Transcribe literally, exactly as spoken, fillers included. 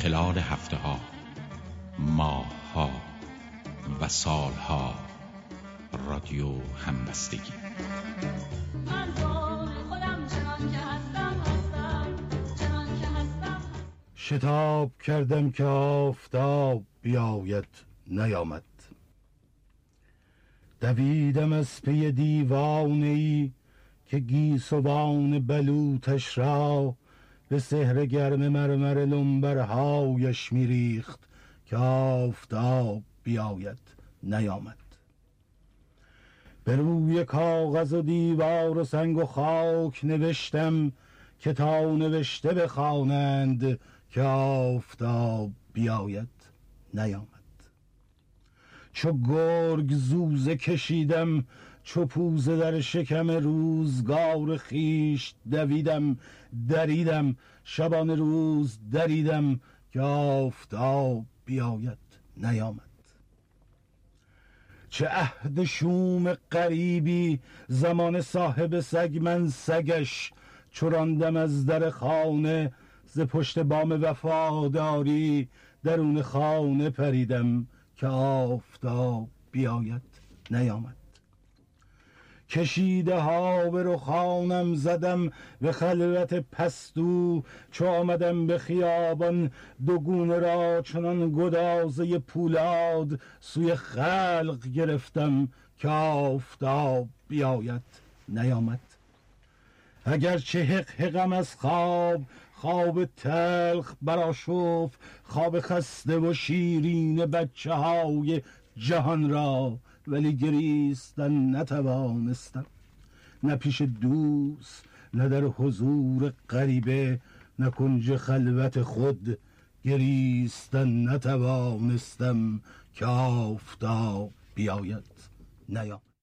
خلال هفته ها، ماه ها و سال ها رادیو همبستگی. من با خودم چنان که هستم هستم، چنان که هستم. شتاب کردم که آفتاب بیاید نیامد، دویدم از پی دیوانه‌ای که گیسوان بلوطش را به سحر گرم مرمر لنبرهایش میریخت که آفتاب بیاید نیامد. به روی کاغذ و دیوار و سنگ و خاک نوشتم که تا نوشته بخوانند که آفتاب بیاید نیامد. چو گرگ زوزه کشیدم، چو پوزه در شکم روزگار خیش دویدم، دریدم شبان روز دریدم که آفتاب بیاید نیامد. چه عهد شوم غریبی زمان صاحب سگ من سگش، چو راندم از در خانه ز پشت بام وفاداری درون خانه پریدم که آفتاب بیاید نیامد. کشیده ها به رخانم زدم به خلوت پستو، چو آمدم به خیابان دو گونه را چنان گدازه پولاد سوی خلق گرفتم که آفتاب بیاید نیامد. اگرچه حق حقم از خواب خواب تلخ برآشفت، خواب خسته و شیرین بچه های جهان را، ولی گریستن نتوانستم، نه پیش دوست نه در حضور غریبه، نه کنج خلوت خود گریستن نتوانستم که آفتاب بیاید نیامد.